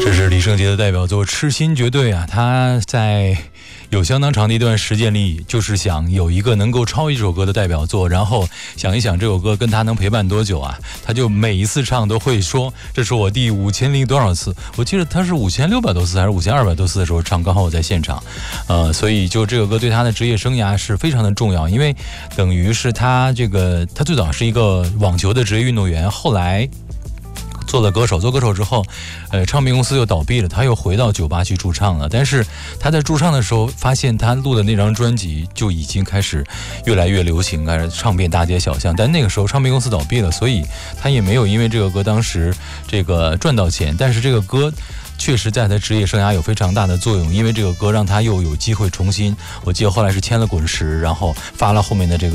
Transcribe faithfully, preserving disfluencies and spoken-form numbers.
这是李圣杰的代表作《痴心绝对》啊，他在有相当长的一段时间里，就是想有一个能够超越这首歌的代表作，然后想一想这首歌跟他能陪伴多久啊？他就每一次唱都会说，这是我第五千零多少次？我记得他是五千六百多次还是五千二百多次的时候唱，刚好我在现场，呃，所以就这首歌对他的职业生涯是非常的重要，因为等于是他这个他最早是一个网球的职业运动员，后来做了歌手，做歌手之后，呃，唱片公司又倒闭了，他又回到酒吧去驻唱了。但是他在驻唱的时候，发现他录的那张专辑就已经开始越来越流行，开始唱遍大街小巷。但那个时候唱片公司倒闭了，所以他也没有因为这个歌当时这个赚到钱。但是这个歌确实在他职业生涯有非常大的作用，因为这个歌让他又有机会重新，我记得后来是签了滚石，然后发了后面的这个